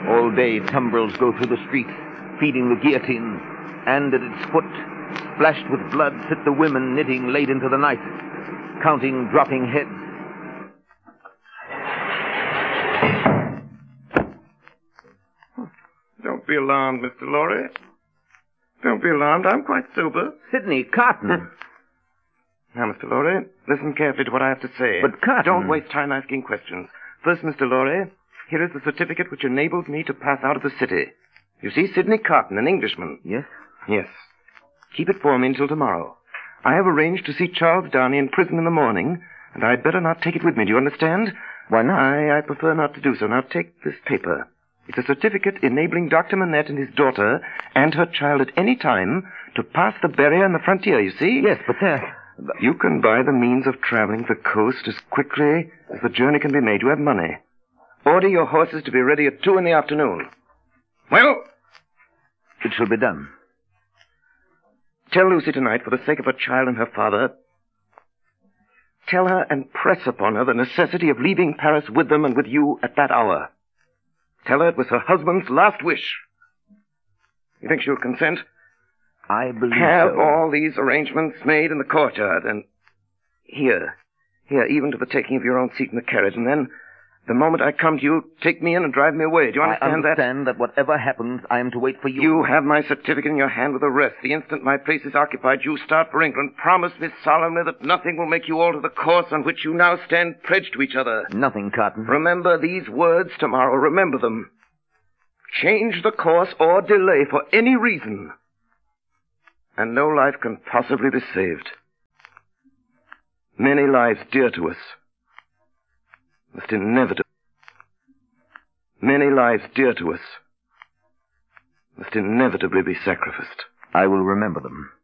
All day, tumbrils go through the streets, feeding the guillotine, and at its foot, splashed with blood, sit the women knitting late into the night, counting dropping heads. Don't be alarmed, Mr. Lorry. Don't be alarmed. I'm quite sober. Sidney Carton. Now, Mr. Lorry, listen carefully to what I have to say. But Carton... Don't waste time asking questions. First, Mr. Lorry, here is the certificate which enables me to pass out of the city. You see, Sidney Carton, an Englishman. Yes? Yes. Keep it for me until tomorrow. I have arranged to see Charles Downey in prison in the morning, and I'd better not take it with me. Do you understand? Why not? I prefer not to do so. Now, take this paper. It's a certificate enabling Dr. Manette and his daughter and her child at any time to pass the barrier and the frontier, you see? Yes, but You can buy the means of traveling the coast as quickly as the journey can be made. You have money. Order your horses to be ready at 2 in the afternoon. Well? It shall be done. Tell Lucy tonight, for the sake of her child and her father, tell her and press upon her the necessity of leaving Paris with them and with you at that hour. Tell her it was her husband's last wish. You think she'll consent? I believe Have so. all these arrangements made in the courtyard, and here, even to the taking of your own seat in the carriage, and then, the moment I come to you, take me in and drive me away. Do you understand that? I understand that whatever happens, I am to wait for you. You have my certificate in your hand with arrest. The instant my place is occupied, you start for England. Promise me solemnly that nothing will make you alter the course on which you now stand pledged to each other. Nothing, Carton. Remember these words tomorrow. Remember them. Change the course or delay for any reason, and no life can possibly be saved. Many lives dear to us must inevitably... Many lives dear to us must inevitably be sacrificed. I will remember them.